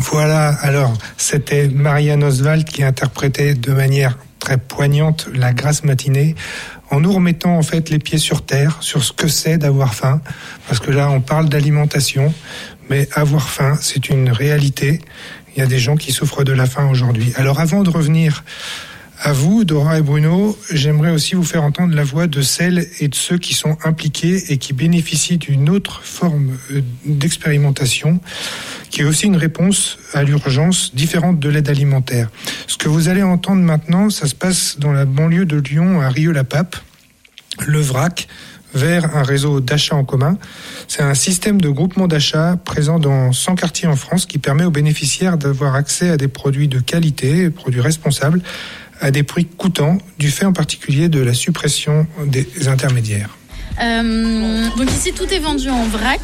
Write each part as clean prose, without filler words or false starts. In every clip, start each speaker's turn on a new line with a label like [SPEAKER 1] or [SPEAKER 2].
[SPEAKER 1] Voilà, alors c'était Marianne Oswald qui interprétait de manière très poignante la grasse matinée, en nous remettant en fait les pieds sur terre, sur ce que c'est d'avoir faim, parce que là on parle d'alimentation, mais avoir faim c'est une réalité. Il y a des gens qui souffrent de la faim aujourd'hui. Alors avant de revenir à vous, Dora et Bruno, j'aimerais aussi vous faire entendre la voix de celles et de ceux qui sont impliqués et qui bénéficient d'une autre forme d'expérimentation, qui est aussi une réponse à l'urgence différente de l'aide alimentaire. Ce que vous allez entendre maintenant, ça se passe dans la banlieue de Lyon, à Rieux-la-Pape, le VRAC, vers un réseau d'achat en commun. C'est un système de groupement d'achat présent dans 100 quartiers en France qui permet aux bénéficiaires d'avoir accès à des produits de qualité, produits responsables, à des prix coûtants, du fait en particulier de la suppression des intermédiaires.
[SPEAKER 2] Donc ici tout est vendu en vrac.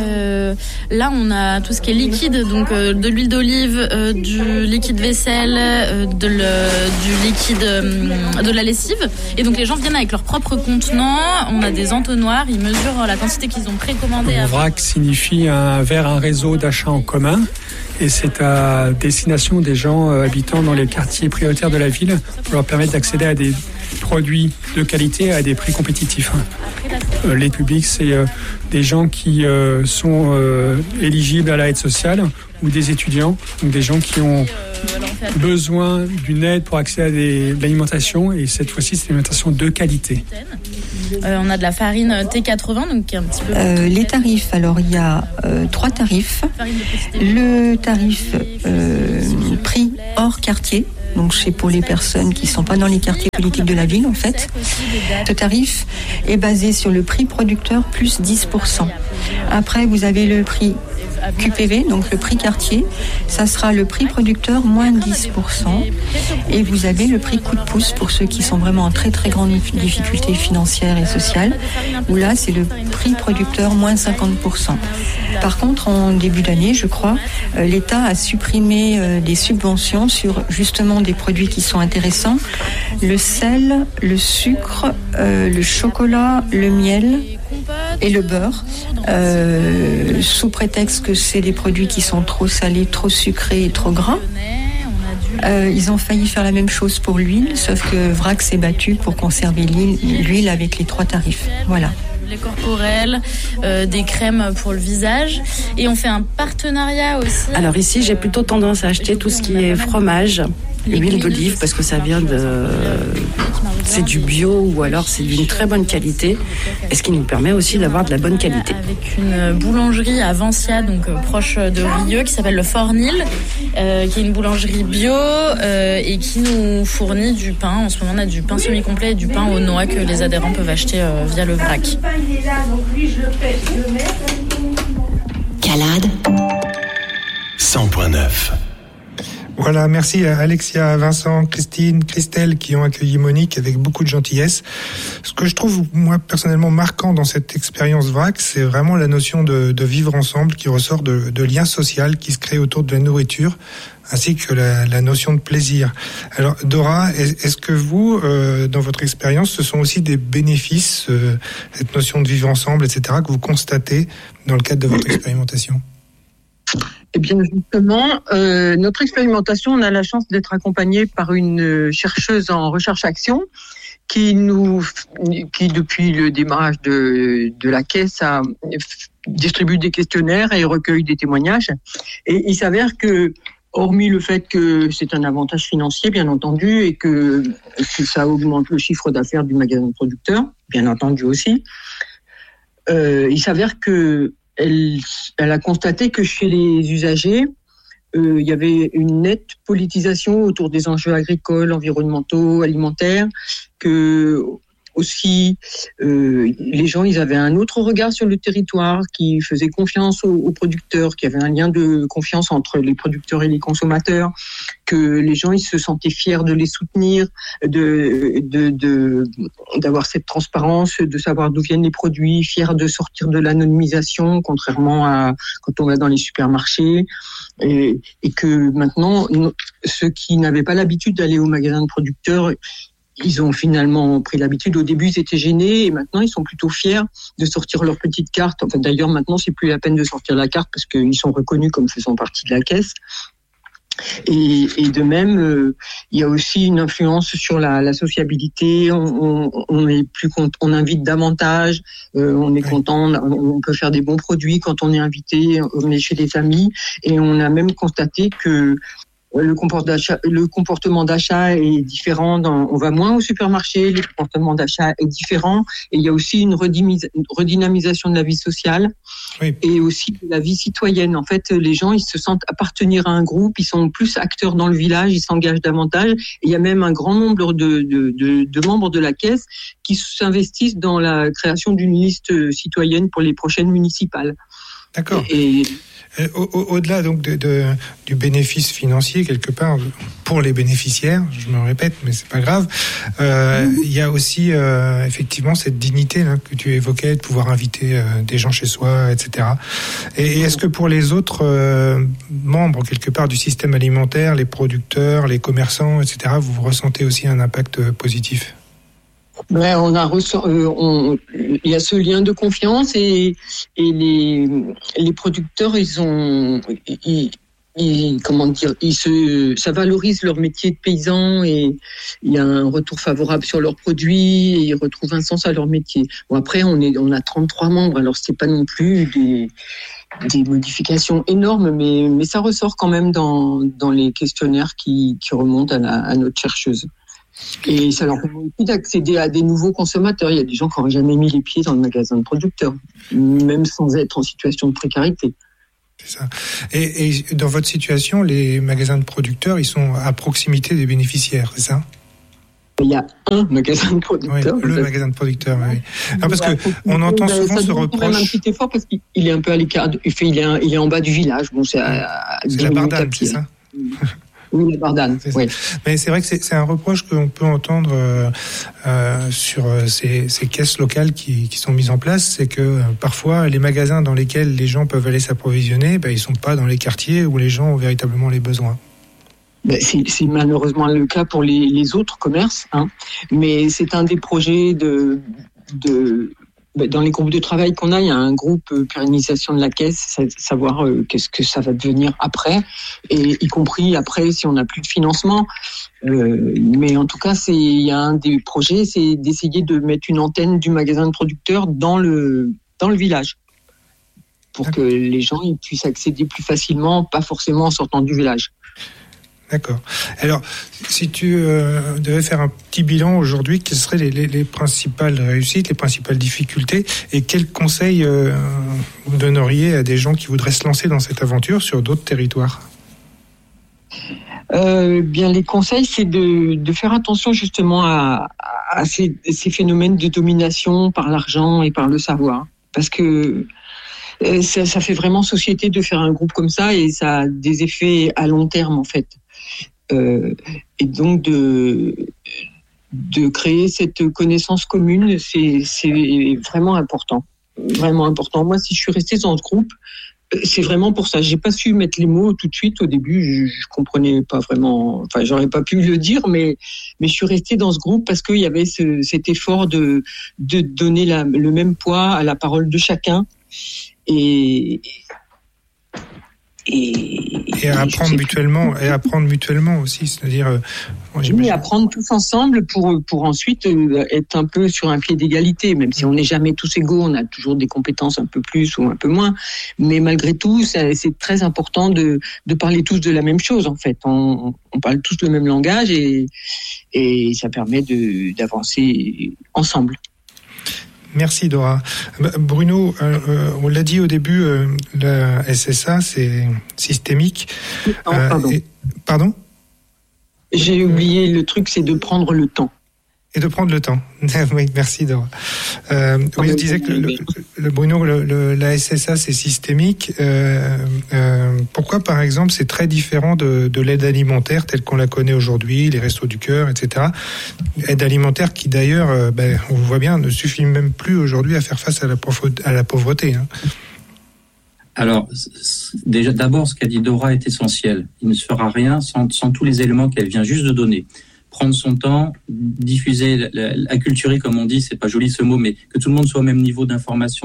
[SPEAKER 2] Là on a tout ce qui est liquide, donc de l'huile d'olive, du liquide vaisselle, du liquide de la lessive. Et donc les gens viennent avec leur propre contenant. On a des entonnoirs, ils mesurent la quantité qu'ils ont précommandée.
[SPEAKER 3] Vrac signifie vers un réseau d'achat en commun. Et c'est à destination des gens habitant dans les quartiers prioritaires de la ville pour leur permettre d'accéder à des produits de qualité à des prix compétitifs. Les publics, c'est des gens qui sont éligibles à l'aide sociale ou des étudiants, donc des gens qui ont besoin d'une aide pour accéder à l'alimentation, et cette fois-ci, c'est une alimentation de qualité.
[SPEAKER 2] On a de la farine T80, donc qui est un petit peu...
[SPEAKER 4] les tarifs, alors il y a 3 tarifs. Le tarif prix hors quartier, donc c'est pour les personnes qui ne sont pas dans les quartiers politiques de la ville en fait. Ce tarif est basé sur le prix producteur plus 10%. Après, vous avez le prix QPV, donc le prix quartier, ça sera le prix producteur moins 10%. Et vous avez le prix coup de pouce pour ceux qui sont vraiment en très très grande difficulté financière et sociale, où là c'est le prix producteur moins 50%. Par contre, en début d'année, je crois, l'État a supprimé des subventions sur justement des produits qui sont intéressants, le sel, le sucre, le chocolat, le miel et le beurre, sous prétexte que c'est des produits qui sont trop salés, trop sucrés et trop gras. Ils ont failli faire la même chose pour l'huile, sauf que VRAC s'est battu pour conserver l'huile avec les 3 tarifs. Voilà.
[SPEAKER 2] Les corporels, des crèmes pour le visage, et on fait un partenariat aussi.
[SPEAKER 5] Alors ici, j'ai plutôt tendance à acheter tout ce qui est fromage, l'huile d'olive, parce que ça vient c'est du bio, ou alors c'est d'une très bonne qualité, et ce qui nous permet aussi d'avoir de la bonne qualité.
[SPEAKER 2] Avec une boulangerie à Vancia, donc proche de Rieux, qui s'appelle le Fort-Nil, qui est une boulangerie bio et qui nous fournit du pain. En ce moment, on a du pain semi-complet et du pain aux noix que les adhérents peuvent acheter via le VRAC.
[SPEAKER 6] Calade 100.9.
[SPEAKER 1] Voilà, merci à Alexia, Vincent, Christine, Christelle qui ont accueilli Monique avec beaucoup de gentillesse. Ce que je trouve, moi, personnellement marquant dans cette expérience VRAC, c'est vraiment la notion de vivre ensemble qui ressort de lien social qui se crée autour de la nourriture, ainsi que la notion de plaisir. Alors, Dora, est-ce que vous, dans votre expérience, ce sont aussi des bénéfices, cette notion de vivre ensemble, etc., que vous constatez dans le cadre de votre expérimentation ?
[SPEAKER 7] Eh bien, justement, notre expérimentation, on a la chance d'être accompagnée par une chercheuse en recherche-action qui, depuis le démarrage de la caisse, distribue des questionnaires et recueille des témoignages. Et il s'avère que, hormis le fait que c'est un avantage financier, bien entendu, et que ça augmente le chiffre d'affaires du magasin producteur, bien entendu aussi, il s'avère que elle a constaté que chez les usagers, il y avait une nette politisation autour des enjeux agricoles, environnementaux, alimentaires, que aussi les gens ils avaient un autre regard sur le territoire, qui faisaient confiance aux producteurs, qu'il y avait un lien de confiance entre les producteurs et les consommateurs, que les gens ils se sentaient fiers de les soutenir, d'avoir cette transparence, de savoir d'où viennent les produits, fiers de sortir de l'anonymisation, contrairement à quand on va dans les supermarchés, et que maintenant ceux qui n'avaient pas l'habitude d'aller au magasin de producteurs, ils ont finalement pris l'habitude. Au début, ils étaient gênés et maintenant, ils sont plutôt fiers de sortir leur petite carte. Enfin, d'ailleurs, maintenant, c'est plus la peine de sortir la carte parce qu'ils sont reconnus comme faisant partie de la caisse. Et de même, il y a aussi une influence sur la sociabilité. On est plus on invite davantage. On est content. On peut faire des bons produits quand on est invité. On est chez des amis. Et on a même constaté que le comportement d'achat est différent. On va moins au supermarché, le comportement d'achat est différent. Et il y a aussi une redynamisation de la vie sociale et aussi de la vie citoyenne. En fait, les gens, ils se sentent appartenir à un groupe, ils sont plus acteurs dans le village, ils s'engagent davantage. Et il y a même un grand nombre de membres de la caisse qui s'investissent dans la création d'une liste citoyenne pour les prochaines municipales.
[SPEAKER 1] D'accord. Au-delà donc du bénéfice financier quelque part pour les bénéficiaires, je me répète mais c'est pas grave, il y a aussi effectivement cette dignité là, que tu évoquais, de pouvoir inviter des gens chez soi, etc. Et est-ce que pour les autres membres quelque part du système alimentaire, les producteurs, les commerçants, etc., vous ressentez aussi un impact positif?
[SPEAKER 7] Il y a ce lien de confiance et les producteurs, ça valorise leur métier de paysan et il y a un retour favorable sur leurs produits et ils retrouvent un sens à leur métier. Bon, après, on a 33 membres, alors c'est pas non plus des modifications énormes, mais ça ressort quand même dans les questionnaires qui remontent à notre chercheuse. Et ça leur permet aussi d'accéder à des nouveaux consommateurs. Il y a des gens qui n'auraient jamais mis les pieds dans le magasin de producteurs, même sans être en situation de précarité.
[SPEAKER 1] C'est ça. Et dans votre situation, les magasins de producteurs, ils sont à proximité des bénéficiaires, c'est ça ?
[SPEAKER 7] Il y a un magasin de producteurs.
[SPEAKER 1] Oui, le magasin de producteurs, oui. Non, parce que on entend souvent ce reproche. Ça demande un petit
[SPEAKER 7] effort parce qu'il est un peu à l'écart. Il est en bas du village. Bon, c'est
[SPEAKER 1] la Bardane, c'est ça ?
[SPEAKER 7] Oui, la Bardane, oui.
[SPEAKER 1] Mais c'est vrai que c'est un reproche qu'on peut entendre sur ces caisses locales qui sont mises en place, c'est que parfois les magasins dans lesquels les gens peuvent aller s'approvisionner, ils sont pas dans les quartiers où les gens ont véritablement les besoins.
[SPEAKER 7] C'est malheureusement le cas pour les autres commerces, hein. Mais c'est un des projets dans les groupes de travail qu'on a, il y a un groupe pérennisation de la caisse, savoir qu'est-ce que ça va devenir après, et y compris après si on n'a plus de financement. Mais en tout cas, il y a un des projets, c'est d'essayer de mettre une antenne du magasin de producteurs dans le village, pour que les gens ils puissent accéder plus facilement, pas forcément en sortant du village.
[SPEAKER 1] D'accord. Alors, si tu devais faire un petit bilan aujourd'hui, quelles seraient les principales réussites, les principales difficultés, et quels conseils vous donneriez à des gens qui voudraient se lancer dans cette aventure sur d'autres territoires ?
[SPEAKER 7] Bien, les conseils, c'est de faire attention justement à ces phénomènes de domination par l'argent et par le savoir, parce que ça fait vraiment société de faire un groupe comme ça et ça a des effets à long terme en fait. Et donc de créer cette connaissance commune, c'est vraiment important. Vraiment important. Moi, si je suis restée dans ce groupe, c'est vraiment pour ça. J'ai pas su mettre les mots tout de suite. Au début, je comprenais pas vraiment. Enfin, j'aurais pas pu le dire, mais je suis restée dans ce groupe parce qu'il y avait cet effort de donner le même poids à la parole de chacun et
[SPEAKER 1] apprendre mutuellement aussi, c'est-à-dire
[SPEAKER 7] oui, apprendre tous ensemble pour ensuite être un peu sur un pied d'égalité, même si on n'est jamais tous égaux, on a toujours des compétences un peu plus ou un peu moins, mais malgré tout c'est très important de parler tous de la même chose en fait, on parle tous le même langage et ça permet d'avancer ensemble.
[SPEAKER 1] Merci Dora. Bruno, on l'a dit au début, la SSA c'est systémique.
[SPEAKER 7] Pardon.
[SPEAKER 1] Pardon ?
[SPEAKER 7] J'ai oublié le truc, c'est de prendre le temps.
[SPEAKER 1] Et de prendre le temps. Oui, merci Dora. Oui, je disais que Bruno, la SSA c'est systémique. Pourquoi par exemple c'est très différent de l'aide alimentaire telle qu'on la connaît aujourd'hui, les Restos du Cœur, etc. Aide alimentaire qui d'ailleurs, on voit bien, ne suffit même plus aujourd'hui à faire face à la pauvreté. Hein.
[SPEAKER 6] Alors, déjà, d'abord, ce qu'a dit Dora est essentiel. Il ne se fera rien sans tous les éléments qu'elle vient juste de donner. Prendre son temps, diffuser, acculturer, comme on dit, c'est pas joli ce mot, mais que tout le monde soit au même niveau d'information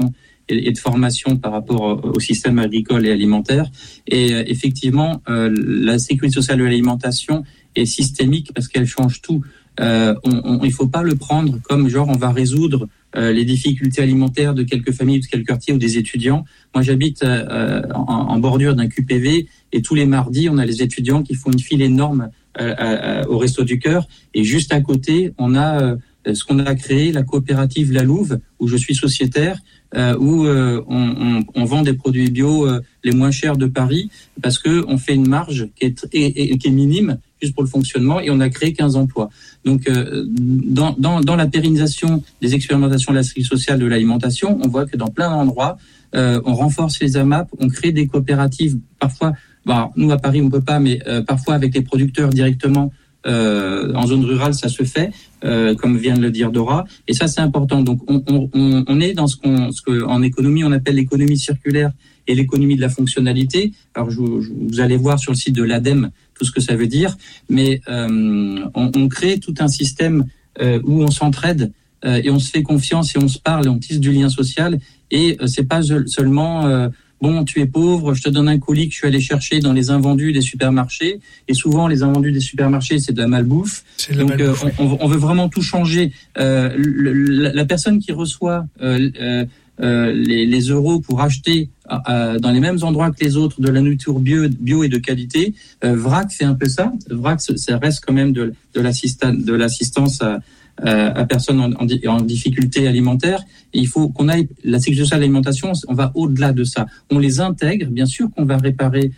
[SPEAKER 6] et de formation par rapport au système agricole et alimentaire. Et effectivement, la sécurité sociale de l'alimentation est systémique parce qu'elle change tout. Il faut pas le prendre comme genre on va résoudre les difficultés alimentaires de quelques familles, de quelques quartiers ou des étudiants. Moi, j'habite en bordure d'un QPV et tous les mardis, on a les étudiants qui font une file énorme au Resto du Cœur. Et juste à côté, on a ce qu'on a créé, la coopérative La Louve, où je suis sociétaire, où on vend des produits bio les moins chers de Paris parce que on fait une marge qui est minime juste pour le fonctionnement et on a créé 15 emplois. Donc dans la pérennisation des expérimentations de la sécurité sociale de l'alimentation, on voit que dans plein d'endroits, on renforce les AMAP, on crée des coopératives. Parfois, nous à Paris on peut pas, mais parfois avec les producteurs directement. En zone rurale, ça se fait, comme vient de le dire Dora, et ça c'est important. Donc on est dans ce qu'en économie on appelle l'économie circulaire et l'économie de la fonctionnalité. Alors vous allez voir sur le site de l'ADEME tout ce que ça veut dire, mais on crée tout un système où on s'entraide et on se fait confiance et on se parle et on tisse du lien social. Et c'est pas seulement bon, tu es pauvre, je te donne un colis que je suis allé chercher dans les invendus des supermarchés. Et souvent, les invendus des supermarchés, c'est de la malbouffe. Donc, on veut vraiment tout changer. La personne qui reçoit les euros pour acheter dans les mêmes endroits que les autres de la nourriture bio et de qualité, VRAC fait un peu ça. VRAC, ça reste quand même de l'assistance à personnes en difficulté alimentaire. Et il faut qu'on aille, la sécurité sociale de l'alimentation, on va au-delà de ça. On les intègre, bien sûr qu'on va réparer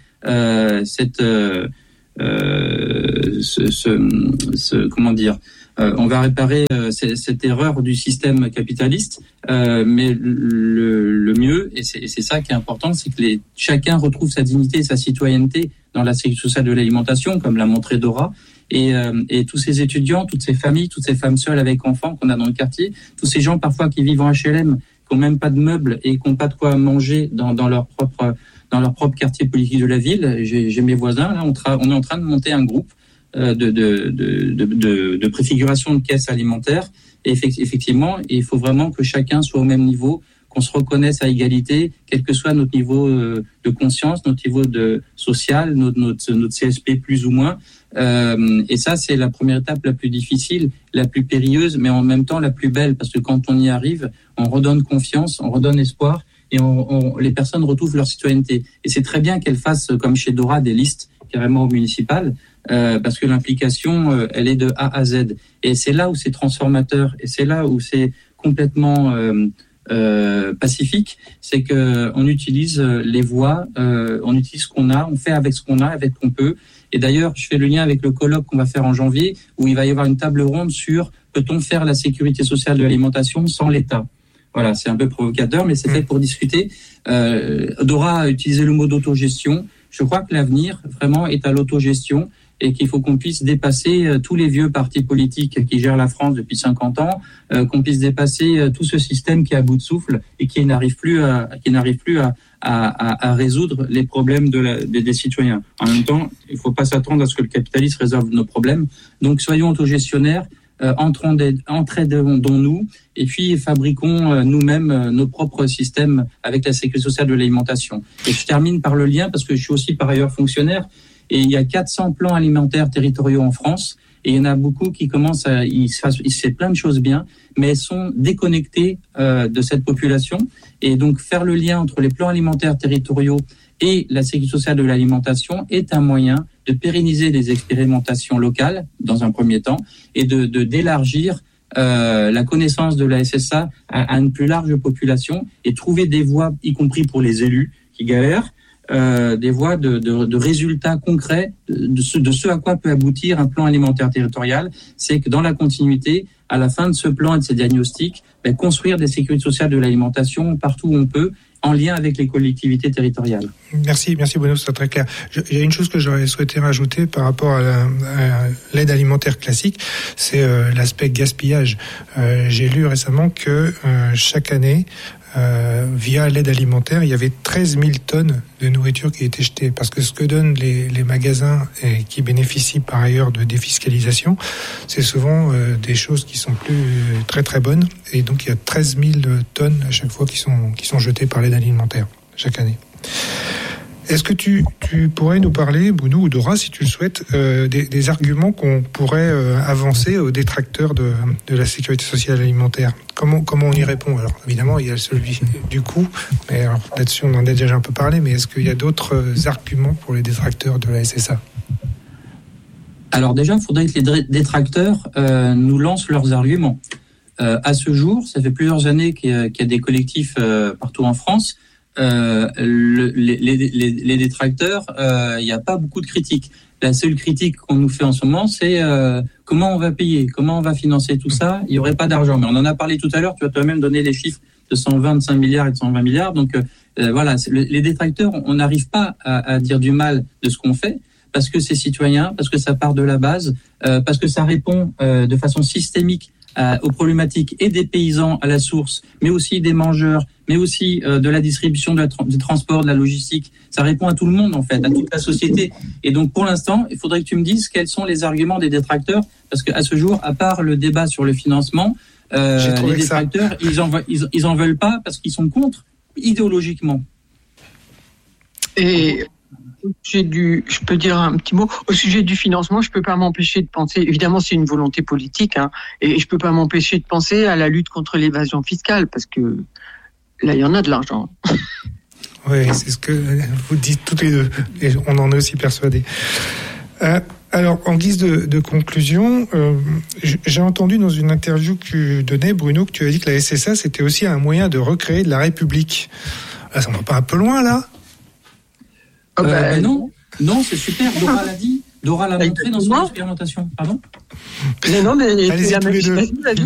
[SPEAKER 6] on va réparer cette erreur du système capitaliste, mais le mieux, et c'est ça qui est important, c'est que chacun retrouve sa dignité et sa citoyenneté dans la sécurité sociale de l'alimentation, comme l'a montré Dora. Et tous ces étudiants, toutes ces familles, toutes ces femmes seules avec enfants qu'on a dans le quartier, tous ces gens parfois qui vivent en HLM, qui n'ont même pas de meubles et qui n'ont pas de quoi manger dans leur propre quartier politique de la ville. J'ai mes voisins, là, on est en train de monter un groupe de préfiguration de caisses alimentaires. Et effectivement, il faut vraiment que chacun soit au même niveau, qu'on se reconnaisse à égalité, quel que soit notre niveau de conscience, notre niveau de social, notre CSP plus ou moins. Et ça, c'est la première étape la plus difficile, la plus périlleuse, mais en même temps la plus belle, parce que quand on y arrive, on redonne confiance, on redonne espoir, et les personnes retrouvent leur citoyenneté. Et c'est très bien qu'elles fassent, comme chez Dora, des listes carrément municipales, parce que l'implication, elle est de A à Z. Et c'est là où c'est transformateur, et c'est là où c'est complètement pacifique, c'est que on utilise les voix, on utilise ce qu'on a, on fait avec ce qu'on a, avec ce qu'on peut. Et d'ailleurs, je fais le lien avec le colloque qu'on va faire en janvier, où il va y avoir une table ronde sur peut-on faire la sécurité sociale de l'alimentation sans l'État. Voilà, c'est un peu provocateur, mais c'est fait pour discuter. Dora a utilisé le mot d'autogestion. Je crois que l'avenir, vraiment, est à l'autogestion et qu'il faut qu'on puisse dépasser tous les vieux partis politiques qui gèrent la France depuis 50 ans, qu'on puisse dépasser tout ce système qui est à bout de souffle et qui n'arrive plus à résoudre les problèmes des citoyens. En même temps, il ne faut pas s'attendre à ce que le capitalisme résolve nos problèmes. Donc, soyons autogestionnaires, entraidons-nous et puis fabriquons nous-mêmes nos propres systèmes avec la sécurité sociale de l'alimentation. Et je termine par le lien, parce que je suis aussi par ailleurs fonctionnaire, et il y a 400 plans alimentaires territoriaux en France, et il y en a beaucoup qui commencent il se fait plein de choses bien, mais elles sont déconnectées de cette population. Et donc faire le lien entre les plans alimentaires territoriaux et la sécurité sociale de l'alimentation est un moyen de pérenniser les expérimentations locales dans un premier temps et d'élargir la connaissance de la SSA à une plus large population et trouver des voies, y compris pour les élus qui galèrent, des voies de résultats concrets de ce à quoi peut aboutir un plan alimentaire territorial. C'est que dans la continuité, à la fin de ce plan et de ces diagnostics, construire des sécurités sociales de l'alimentation partout où on peut, en lien avec les collectivités territoriales.
[SPEAKER 1] Merci Bruno, c'est très clair. Il y a une chose que j'aurais souhaité rajouter par rapport à l'aide alimentaire classique, c'est l'aspect gaspillage. J'ai lu récemment que chaque année, via l'aide alimentaire, il y avait 13 000 tonnes de nourriture qui étaient jetées. Parce que ce que donnent les magasins et qui bénéficient par ailleurs de défiscalisation, c'est souvent des choses qui sont plus très très bonnes. Et donc il y a 13 000 tonnes à chaque fois qui sont jetées par l'aide alimentaire chaque année. Est-ce que tu pourrais nous parler, Bruno ou Dora, si tu le souhaites, des arguments qu'on pourrait avancer aux détracteurs de la sécurité sociale alimentaire ? Comment on y répond ? Alors évidemment, il y a celui du coût, mais alors, là-dessus on en a déjà un peu parlé, mais est-ce qu'il y a d'autres arguments pour les détracteurs de la SSA ?
[SPEAKER 6] Alors déjà, il faudrait que les détracteurs nous lancent leurs arguments. À ce jour, ça fait plusieurs années qu'il y a des collectifs partout en France. Les détracteurs, il n'y a pas beaucoup de critiques. La seule critique qu'on nous fait en ce moment, c'est comment on va payer, comment on va financer tout ça. Il n'y aurait pas d'argent. Mais on en a parlé tout à l'heure, tu as toi-même donné les chiffres de 125 milliards et de 120 milliards. Donc voilà, les détracteurs, on n'arrive pas à dire du mal de ce qu'on fait, parce que c'est citoyen, parce que ça part de la base, parce que ça répond de façon systémique aux problématiques et des paysans à la source, mais aussi des mangeurs, mais aussi de la distribution, du transport, de la logistique. Ça répond à tout le monde, en fait, à toute la société. Et donc, pour l'instant, il faudrait que tu me dises quels sont les arguments des détracteurs, parce qu'à ce jour, à part le débat sur le financement, les détracteurs, ils en veulent pas parce qu'ils sont contre idéologiquement.
[SPEAKER 7] Et je peux dire un petit mot au sujet du financement. Je peux pas m'empêcher de penser, évidemment c'est une volonté politique, et je peux pas m'empêcher de penser à la lutte contre l'évasion fiscale, parce que là il y en a de l'argent.
[SPEAKER 1] Oui, c'est ce que vous dites toutes les deux, et on en est aussi persuadés. Alors, en guise de conclusion, j'ai entendu dans une interview que tu donnais, Bruno, que tu as dit que la SSA c'était aussi un moyen de recréer de la République. Là, ça ne va pas un peu loin, là ?
[SPEAKER 6] Non, c'est super. Dora l'a dit. Dora l'a montré dans son expérimentation. Pardon ?
[SPEAKER 7] Mais non, mais
[SPEAKER 1] allez-y tous les deux.